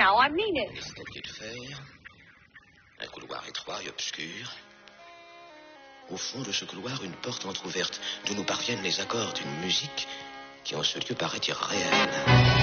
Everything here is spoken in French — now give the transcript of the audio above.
now. I mean it. L'escalier de fer, un couloir étroit et obscur. Au fond de ce couloir, une porte entr'ouverte, d'où nous parviennent les accords d'une musique qui en ce lieu paraît irréelle.